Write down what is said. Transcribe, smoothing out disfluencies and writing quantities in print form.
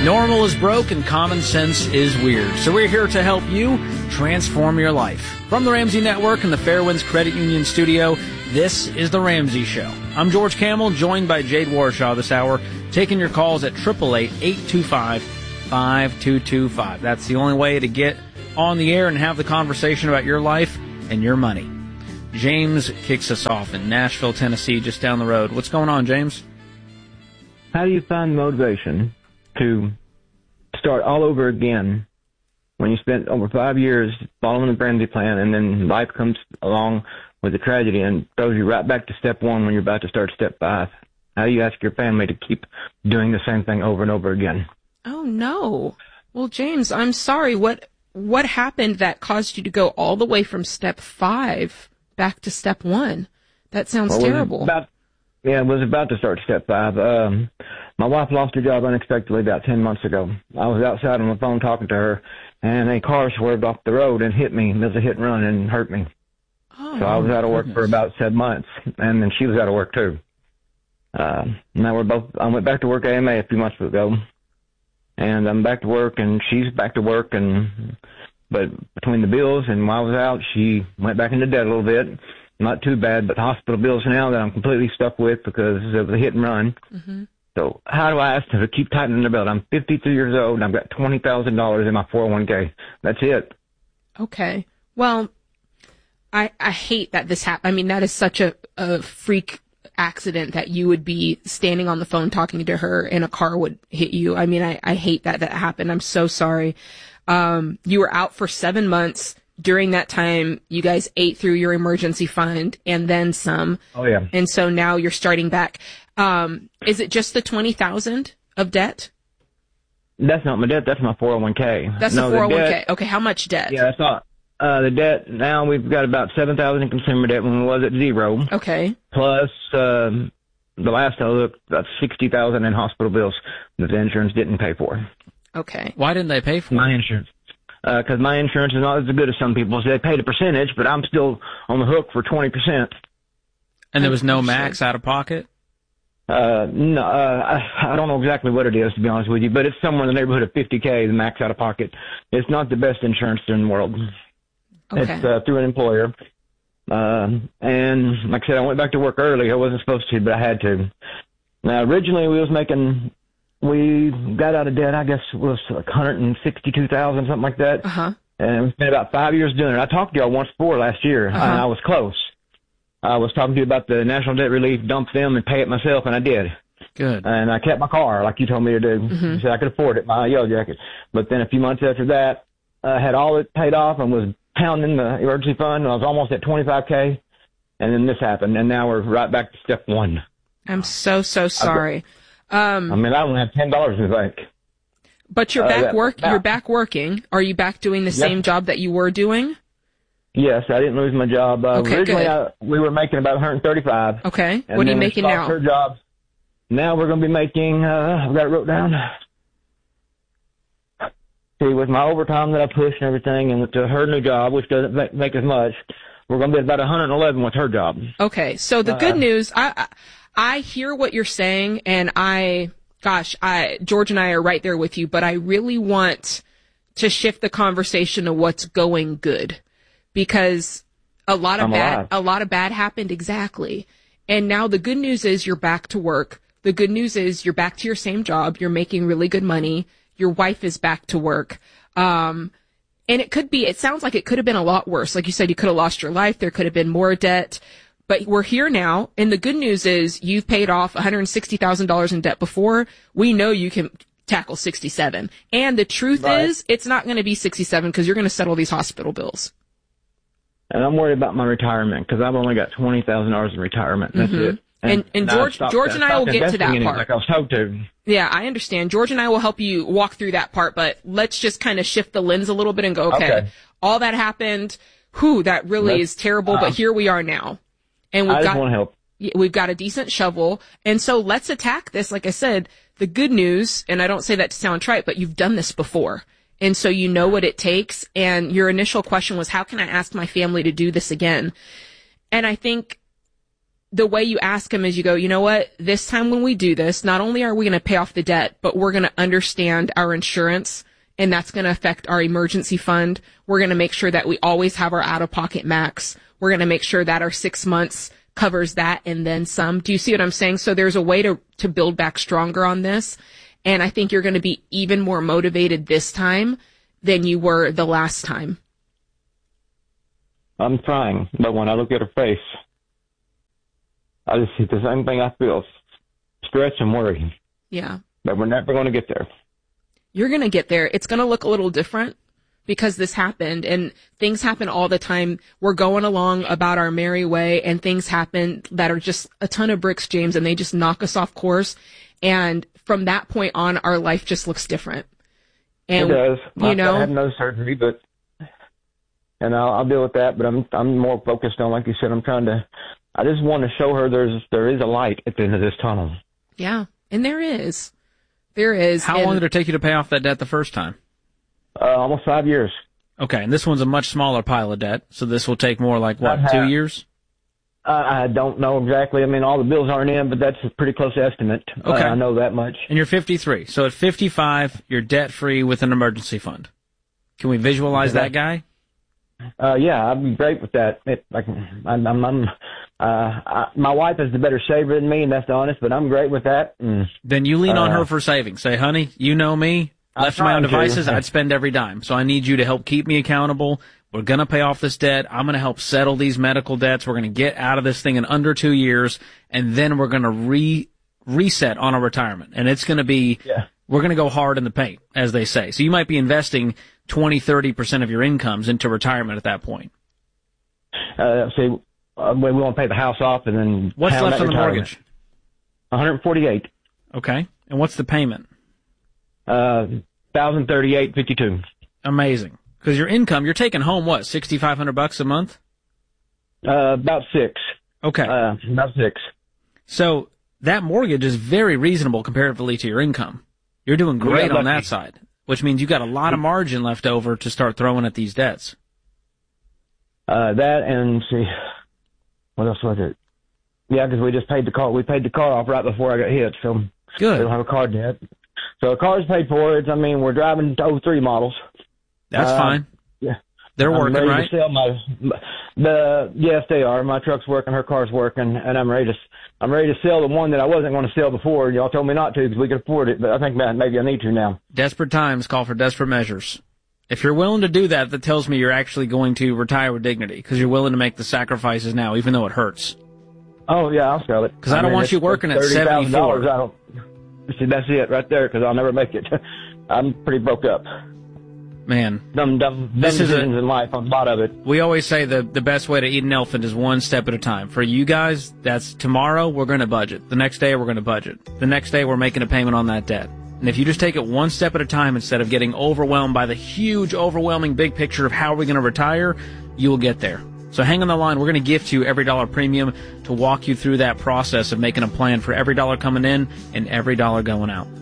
Normal is broke and common sense is weird. So we're here to help you transform your life. From the Ramsey Network and the Fairwinds Credit Union studio, this is The Ramsey Show. I'm George Camel, joined by Jade Warshaw this hour, taking your calls at 888-825-5225. That's the only way to get on the air and have the conversation about your life and your money. James kicks us off in Nashville, Tennessee, just down the road. What's going on, James? How do you find motivation to start all over again when you spent over 5 years following the Ramsey plan, and then life comes along with a tragedy and throws you right back to step one when you're about to start step 5? How do you ask your family to keep doing the same thing over and over again? Oh, no. Well, James, I'm sorry. What happened that caused you to go all the way from step 5 back to step 1? That sounds terrible. I was about to start step 5. My wife lost her job unexpectedly about 10 months ago. I was outside on the phone talking to her, and a car swerved off the road and hit me. It was a hit and run and hurt me. Oh, so I was out of work for about 7 months, and then she was out of work too. Now I went back to work at AMA a few months ago, and I'm back to work, and she's back to work, but between the bills and while I was out, she went back into debt a little bit. Not too bad, but hospital bills now that I'm completely stuck with because of the hit and run. Mm-hmm. So how do I ask her to keep tightening the belt? I'm 53 years old, and I've got $20,000 in my 401k. That's it. Okay. Well, I hate that this happened. I mean, that is such a freak accident that you would be standing on the phone talking to her and a car would hit you. I mean, I hate that happened. I'm so sorry. You were out for 7 months. During that time, you guys ate through your emergency fund and then some. Oh, yeah. And so now you're starting back. Is it just the $20,000 of debt? That's not my debt. That's my 401k. That's the 401k. Okay, how much debt? Yeah, that's not. The debt, now we've got about $7,000 in consumer debt when we was at zero. Okay. Plus, the last I looked, about $60,000 in hospital bills that the insurance didn't pay for. Okay. Why didn't they pay for my insurance? Because my insurance is not as good as some people's. They paid a percentage, but I'm still on the hook for 20%. And there was no max out of pocket? No, I don't know exactly what it is, to be honest with you, but it's somewhere in the neighborhood of $50K, the max out of pocket. It's not the best insurance in the world. Okay. It's through an employer. And like I said, I went back to work early. I wasn't supposed to, but I had to. Now, originally we got out of debt, I guess it was like $162,000, something like that. Uh-huh. And we spent about 5 years doing it. I talked to y'all once before last year, and I was close. I was talking to you about the National Debt Relief, dump them and pay it myself, and I did. Good. And I kept my car like you told me to do. Mm-hmm. You said I could afford it, my Yellow Jacket. But then a few months after that, I had all it paid off and was pounding the emergency fund, and I was almost at $25K. And then this happened, and now we're right back to step 1. I'm so sorry. I mean, I only have $10 in the bank. But you're back You're back working. Are you back doing the same job that you were doing? Yes, I didn't lose my job. Okay, originally, good. We were making about $135. Okay. What are you making now? Her job. Now we're going to be making. I've got it wrote down. See, with my overtime that I push and everything, and with her new job, which doesn't make as much, we're going to be at about 111 with her job. Okay. So the good news, I hear what you're saying, and George and I are right there with you, but I really want to shift the conversation to what's going good, because a lot of bad happened. Exactly. And now the good news is you're back to work. The good news is you're back to your same job. You're making really good money. Your wife is back to work. And it sounds like it could have been a lot worse. Like you said, you could have lost your life. There could have been more debt. But we're here now, and the good news is you've paid off $160,000 in debt before. We know you can tackle 67. And the truth is, it's not going to be 67 because you're going to settle these hospital bills. And I'm worried about my retirement because I've only got $20,000 in retirement. That's it. And George and I will get to that part. Like I was told to. Yeah, I understand. George and I will help you walk through that part, but let's just kind of shift the lens a little bit and go, okay. All that happened. That really is terrible, but here we are now. And I just want to help. We've got a decent shovel. And so let's attack this. Like I said, the good news, and I don't say that to sound trite, but you've done this before. And so you know what it takes. And your initial question was, how can I ask my family to do this again? And I think the way you ask him is you go, you know what, this time when we do this, not only are we going to pay off the debt, but we're going to understand our insurance, and that's going to affect our emergency fund. We're going to make sure that we always have our out-of-pocket max. We're going to make sure that our 6 months covers that and then some. Do you see what I'm saying? So there's a way to build back stronger on this. And I think you're going to be even more motivated this time than you were the last time. I'm trying, but when I look at her face, I just see the same thing I feel, stress and worry. Yeah. But we're never going to get there. You're going to get there. It's going to look a little different because this happened, and things happen all the time. We're going along about our merry way, and things happen that are just a ton of bricks, James, and they just knock us off course. And from that point on, our life just looks different. And, it does. You know, I had no surgery, and I'll deal with that. But I'm more focused on, like you said, I just want to show her there is a light at the end of this tunnel. Yeah, and there is. There is. How long did it take you to pay off that debt the first time? Almost 5 years. Okay, and this one's a much smaller pile of debt, so this will take more like, what, 2 years? I don't know exactly. I mean, all the bills aren't in, but that's a pretty close estimate. Okay. I know that much. And you're 53, so at 55, you're debt-free with an emergency fund. Can we visualize that guy? Yeah, I'd be great with that. My wife is the better saver than me, and that's honest, but I'm great with that. Then you lean on her for savings. Say, honey, you know me. Left to my own devices, I'd spend every dime. So I need you to help keep me accountable. We're going to pay off this debt. I'm going to help settle these medical debts. We're going to get out of this thing in under 2 years, and then we're going to reset on our retirement. And it's going to be, we're going to go hard in the paint, as they say. So you might be investing 20-30% of your incomes into retirement at that point. We want to pay the house off, and then what's left on the mortgage? $148. Okay, and what's the payment? $1,038.52. Amazing, because your income, you're taking home what, $6,500 a month? About $6. Okay, about $6. So that mortgage is very reasonable comparatively to your income. You're doing great on that side, which means you got a lot of margin left over to start throwing at these debts. That and see, what else was it? Yeah, because we just paid the car. We paid the car off right before I got hit, so good. We don't have a car debt. So the car's paid for. We're driving 03 models. That's fine. Yeah, they're working, right? To sell yes, they are. My truck's working, her car's working, and I'm ready to sell the one that I wasn't going to sell before. Y'all told me not to because we could afford it, but I think maybe I need to now. Desperate times call for desperate measures. If you're willing to do that, that tells me you're actually going to retire with dignity because you're willing to make the sacrifices now, even though it hurts. Oh, yeah, I'll sell it. Because I don't want you working at 74. See, that's it right there, because I'll never make it. I'm pretty broke up. Man. Dumb decisions in life, on a lot of it. We always say the best way to eat an elephant is one step at a time. For you guys, that's tomorrow, we're going to budget. The next day, we're going to budget. The next day, we're making a payment on that debt. And if you just take it one step at a time instead of getting overwhelmed by the huge, overwhelming big picture of how we're going to retire, you will get there. So hang on the line. We're going to gift you Every Dollar Premium to walk you through that process of making a plan for every dollar coming in and every dollar going out.